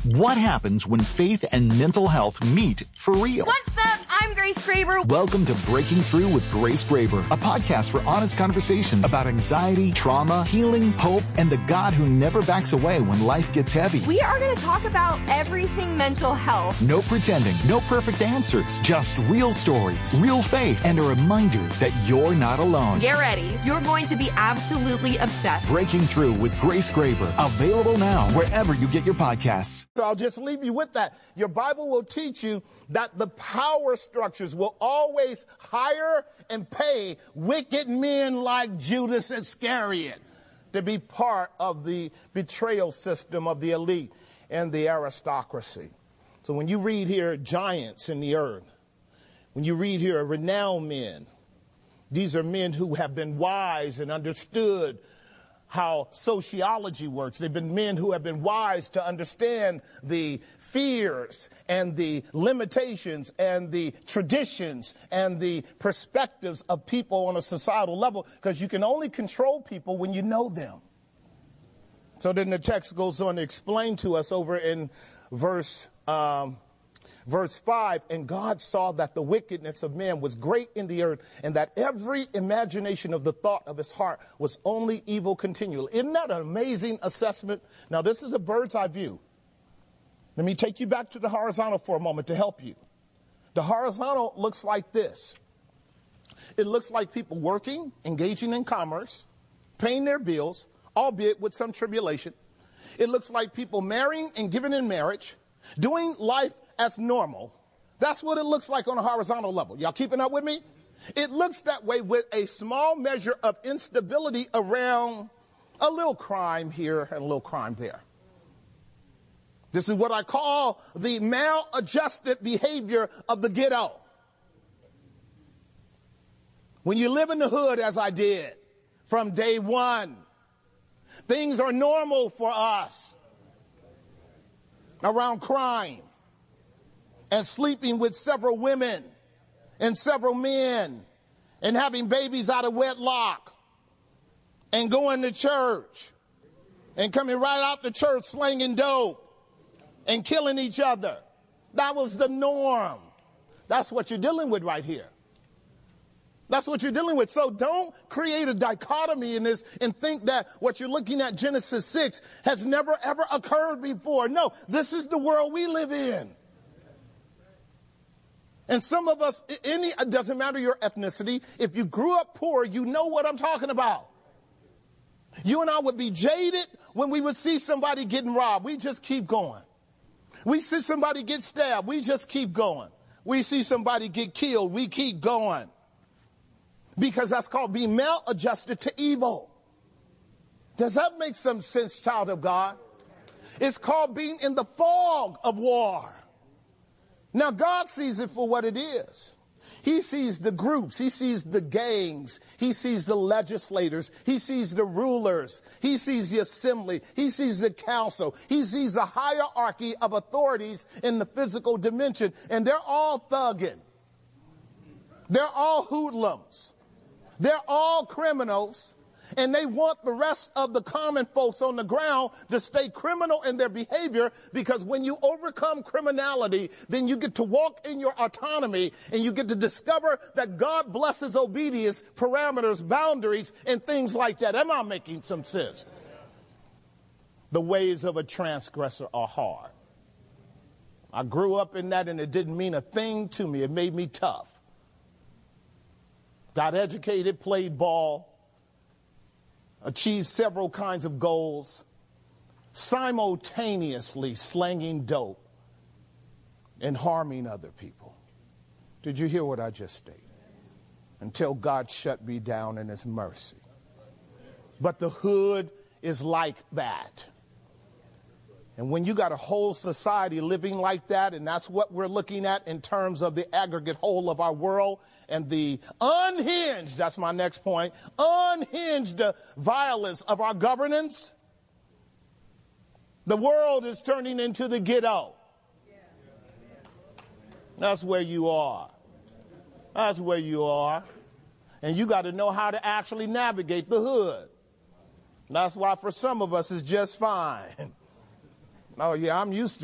What happens when faith and mental health meet for real? What's up? I'm Grace Graber. Welcome to Breaking Through with Grace Graber, a podcast for honest conversations about anxiety, trauma, healing, hope, and the God who never backs away when life gets heavy. We are going to talk about everything mental health. No pretending, no perfect answers, just real stories, real faith, and a reminder that you're not alone. Get ready. You're going to be absolutely obsessed. Breaking Through with Grace Graber, available now wherever you get your podcasts. So I'll just leave you with that. Your Bible will teach you that the power structures will always hire and pay wicked men like Judas Iscariot to be part of the betrayal system of the elite and the aristocracy. So when you read here giants in the earth, when you read here renowned men, these are men who have been wise and understood how sociology works. They've been men who have been wise to understand the fears and the limitations and the traditions and the perspectives of people on a societal level, because you can only control people when you know them. So then the text goes on to explain to us over in verse 5, and God saw that the wickedness of man was great in the earth, and that every imagination of the thought of his heart was only evil continually. Isn't that an amazing assessment? Now, this is a bird's eye view. Let me take you back to the horizontal for a moment to help you. The horizontal looks like this. It looks like people working, engaging in commerce, paying their bills, albeit with some tribulation. It looks like people marrying and giving in marriage, doing life as normal. That's what it looks like on a horizontal level. Y'all keeping up with me? It looks that way with a small measure of instability around a little crime here and a little crime there. This is what I call the maladjusted behavior of the ghetto. When you live in the hood, as I did from day one, things are normal for us around crime and sleeping with several women and several men and having babies out of wedlock and going to church and coming right out the church slinging dope and killing each other. That was the norm. That's what you're dealing with right here. That's what you're dealing with. So don't create a dichotomy in this and think that what you're looking at, Genesis 6, has never, ever occurred before. No, this is the world we live in. And some of us, it doesn't matter your ethnicity. If you grew up poor, you know what I'm talking about. You and I would be jaded when we would see somebody getting robbed. We just keep going. We see somebody get stabbed. We just keep going. We see somebody get killed. We keep going. Because that's called being maladjusted to evil. Does that make some sense, child of God? It's called being in the fog of war. Now, God sees it for what it is. He sees the groups. He sees the gangs. He sees the legislators. He sees the rulers. He sees the assembly. He sees the council. He sees a hierarchy of authorities in the physical dimension. And they're all thugging. They're all hoodlums. They're all criminals. And they want the rest of the common folks on the ground to stay criminal in their behavior, because when you overcome criminality, then you get to walk in your autonomy and you get to discover that God blesses obedience, parameters, boundaries, and things like that. Am I making some sense? The ways of a transgressor are hard. I grew up in that and it didn't mean a thing to me. It made me tough. Got educated, played ball, achieved several kinds of goals, simultaneously slanging dope and harming other people. Did you hear what I just stated? Until God shut me down in his mercy. But the hood is like that. And when you got a whole society living like that, and that's what we're looking at in terms of the aggregate whole of our world, and the unhinged, that's my next point, unhinged violence of our governance, the world is turning into the ghetto. That's where you are. That's where you are. And you got to know how to actually navigate the hood. That's why for some of us it's just fine. Oh, yeah, I'm used to